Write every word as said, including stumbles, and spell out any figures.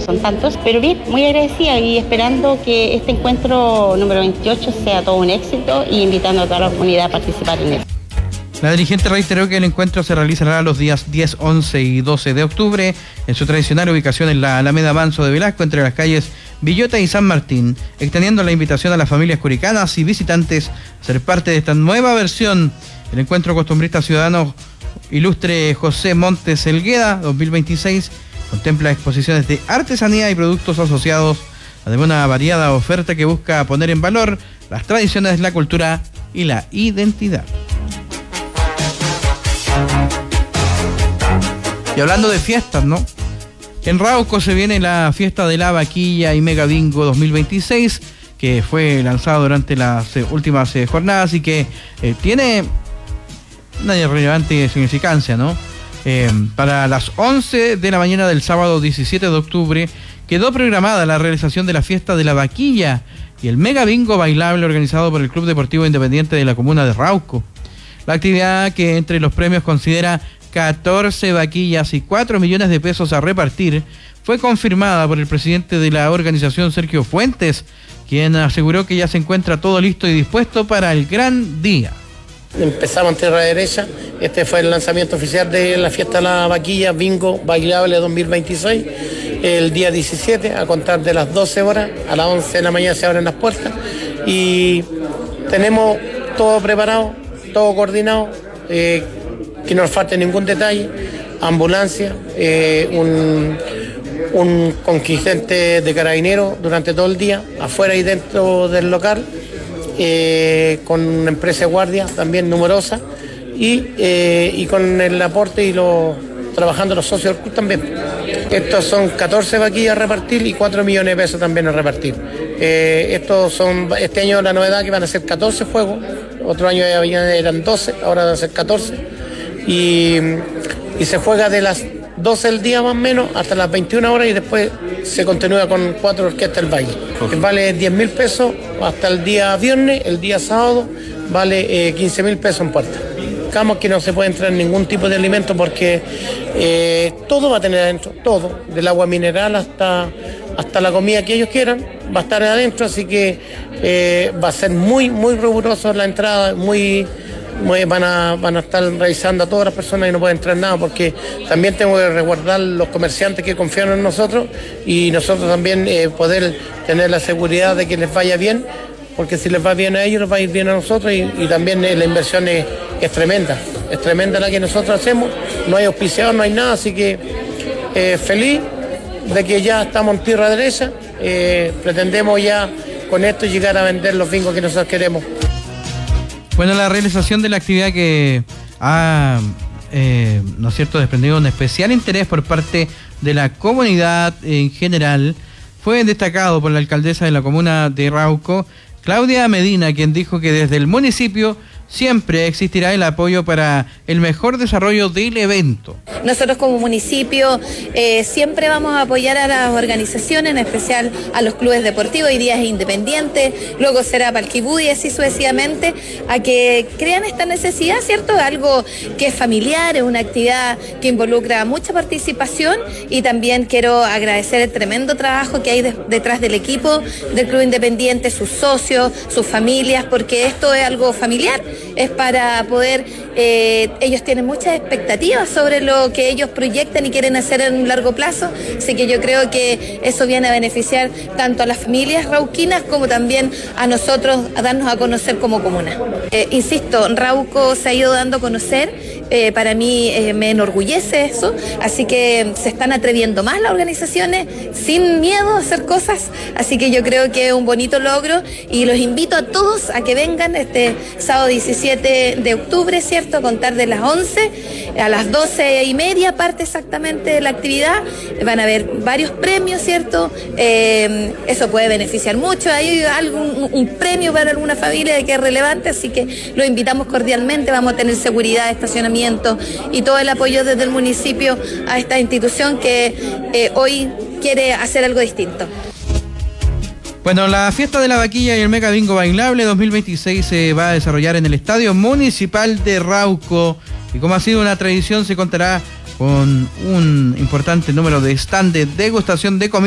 son tantos, pero bien, muy agradecida y esperando que este encuentro número veintiocho sea todo un éxito y invitando a toda la comunidad a participar en él. La dirigente reiteró que el encuentro se realizará los días diez, once y doce de octubre en su tradicional ubicación en la Alameda Manso de Velasco, entre las calles Villota y San Martín, extendiendo la invitación a las familias curicanas y visitantes a ser parte de esta nueva versión. El encuentro costumbrista ciudadano ilustre José Montes Elgueda dos mil veintiséis contempla exposiciones de artesanía y productos asociados, además de una variada oferta que busca poner en valor las tradiciones, la cultura y la identidad. Y hablando de fiestas, ¿no? En Rauco se viene la fiesta de la vaquilla y Mega Bingo dos mil veintiséis, que fue lanzado durante las eh, últimas eh, jornadas y que eh, tiene una relevante significancia, ¿no? Eh, para las once de la mañana del sábado diecisiete de octubre quedó programada la realización de la fiesta de la vaquilla y el Mega Bingo bailable organizado por el Club Deportivo Independiente de la comuna de Rauco. La actividad, que entre los premios considera catorce vaquillas y cuatro millones de pesos a repartir, fue confirmada por el presidente de la organización, Sergio Fuentes, quien aseguró que ya se encuentra todo listo y dispuesto para el gran día. Empezamos en tierra derecha. Este fue el lanzamiento oficial de la fiesta de la vaquilla Bingo Bailable dos mil veintiséis, el día diecisiete, a contar de las doce horas, a las once de la mañana se abren las puertas y tenemos todo preparado, todo coordinado, eh, que no nos falte ningún detalle, ambulancia, eh, un, un contingente de carabineros durante todo el día, afuera y dentro del local, eh, con una empresa de guardia también numerosa y, eh, y con el aporte y los trabajando los socios del club también. Estos son catorce vaquillas a repartir y cuatro millones de pesos también a repartir. Eh, estos son, este año la novedad que van a ser catorce juegos, otro año eran doce, ahora van a ser catorce. Y, y se juega de las doce del día más o menos hasta las veintiuna horas y después se continúa con cuatro orquestas del baile. Que vale diez mil pesos hasta el día viernes, el día sábado vale eh, quince mil pesos en puerta. Buscamos que no se puede entrar ningún tipo de alimento porque eh, todo va a tener adentro, todo, del agua mineral hasta, hasta la comida que ellos quieran, va a estar adentro, así que eh, va a ser muy, muy riguroso la entrada, muy... Van a, van a estar revisando a todas las personas y no puede entrar nada porque también tengo que resguardar los comerciantes que confían en nosotros y nosotros también eh, poder tener la seguridad de que les vaya bien, porque si les va bien a ellos nos va a ir bien a nosotros y, y también eh, la inversión es, es tremenda, es tremenda la que nosotros hacemos, no hay auspiciador, no hay nada, así que eh, feliz de que ya estamos en tierra derecha, eh, pretendemos ya con esto llegar a vender los bingos que nosotros queremos. Bueno, la realización de la actividad que ha, eh, ¿no es cierto?, desprendido un especial interés por parte de la comunidad en general, fue destacado por la alcaldesa de la comuna de Rauco, Claudia Medina, quien dijo que desde el municipio siempre existirá el apoyo para el mejor desarrollo del evento. Nosotros como municipio eh, siempre vamos a apoyar a las organizaciones, en especial a los clubes deportivos. Hoy día es Independiente, luego será Palquibú y así sucesivamente, a que crean esta necesidad, ¿cierto? Algo que es familiar, es una actividad que involucra mucha participación y también quiero agradecer el tremendo trabajo que hay de, detrás del equipo del Club Independiente, sus socios, sus familias, porque esto es algo familiar. Es para poder, eh, ellos tienen muchas expectativas sobre lo que ellos proyectan y quieren hacer en un largo plazo, así que yo creo que eso viene a beneficiar tanto a las familias rauquinas como también a nosotros, a darnos a conocer como comuna. Eh, insisto, Rauco se ha ido dando a conocer, eh, para mí eh, me enorgullece eso, así que se están atreviendo más las organizaciones sin miedo a hacer cosas, así que yo creo que es un bonito logro y los invito a todos a que vengan este sábado diecisiete de octubre, ¿cierto? A contar de las once a las doce y media parte exactamente de la actividad. Van a haber varios premios, ¿cierto? Eh, eso puede beneficiar mucho. Hay algún un premio para alguna familia que es relevante, así que lo invitamos cordialmente. Vamos a tener seguridad, estacionamiento y todo el apoyo desde el municipio a esta institución que eh, hoy quiere hacer algo distinto. Bueno, la fiesta de la vaquilla y el Mega Bingo Bailable dos mil veintiséis se va a desarrollar en el Estadio Municipal de Rauco y como ha sido una tradición se contará con un importante número de stand de degustación de comida